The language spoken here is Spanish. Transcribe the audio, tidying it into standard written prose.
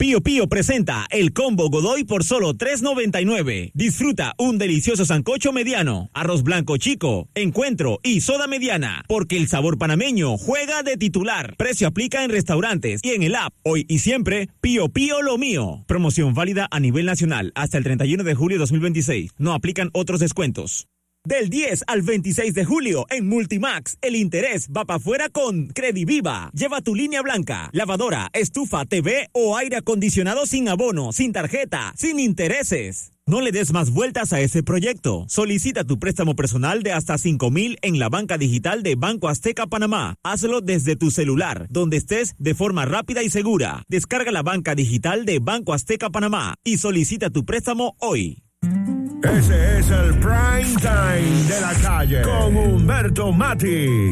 Pío Pío presenta el combo Godoy por solo $3.99. Disfruta un delicioso sancocho mediano, arroz blanco chico, encuentro y soda mediana, porque el sabor panameño juega de titular. Precio aplica en restaurantes y en el app. Hoy y siempre, Pío Pío lo mío. Promoción válida a nivel nacional hasta el 31 de julio de 2026. No aplican otros descuentos. Del 10 al 26 de julio en Multimax, el interés va para afuera con Crediviva. Lleva tu línea blanca, lavadora, estufa, TV o aire acondicionado sin abono, sin tarjeta, sin intereses. No le des más vueltas a ese proyecto. Solicita tu préstamo personal de hasta 5,000 en la banca digital de Banco Azteca Panamá. Hazlo desde tu celular, donde estés, de forma rápida y segura. Descarga la banca digital de Banco Azteca Panamá y solicita tu préstamo hoy. Ese es el prime time de la calle con Humberto Mati.